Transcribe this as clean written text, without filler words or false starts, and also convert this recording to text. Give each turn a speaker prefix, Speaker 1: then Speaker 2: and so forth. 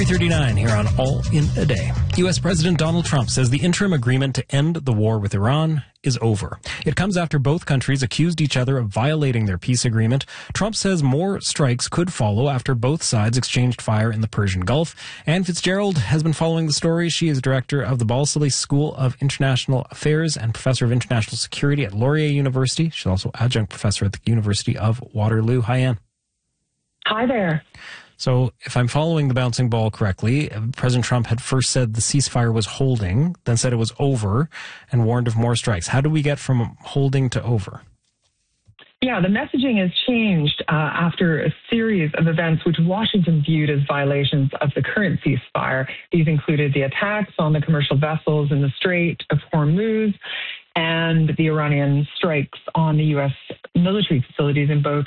Speaker 1: 3:39 here on All in a Day. U.S. President Donald Trump says the interim agreement to end the war with Iran is over. It comes after both countries accused each other of violating their peace agreement. Trump says more strikes could follow after both sides exchanged fire in the Persian Gulf. Anne Fitzgerald has been following the story. She is director of the Balsillie School of International Affairs and professor of international security at Laurier University. She's also adjunct professor at the University of Waterloo. Hi, Anne.
Speaker 2: Hi there.
Speaker 1: So if I'm following the bouncing ball correctly, President Trump had first said the ceasefire was holding, then said it was over, and warned of more strikes. How do we get from holding to over?
Speaker 2: Yeah, the messaging has changed after a series of events which Washington viewed as violations of the current ceasefire. These included the attacks on the commercial vessels in the Strait of Hormuz and the Iranian strikes on the U.S. military facilities in both